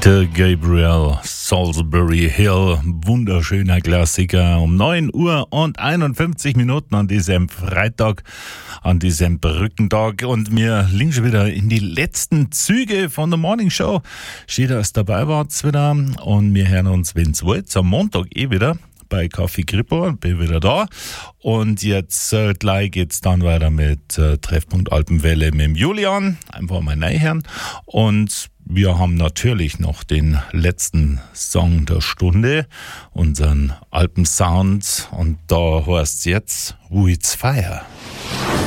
Peter Gabriel, Salisbury Hill, wunderschöner Klassiker um 9 Uhr und 51 Minuten an diesem Freitag, an diesem Brückentag. Und wir liegen schon wieder in die letzten Züge von der Morning Show. Schön, dass dabei wart wieder und wir hören uns, wenn's wollt, am Montag wieder bei Kaffee Kripo, bin wieder da. Und jetzt gleich geht's dann weiter mit Treffpunkt Alpenwelle mit dem Julian. Einfach mal reinhören. Und wir haben natürlich noch den letzten Song der Stunde, unseren Alpensound. Und da heißt's jetzt It's Fire.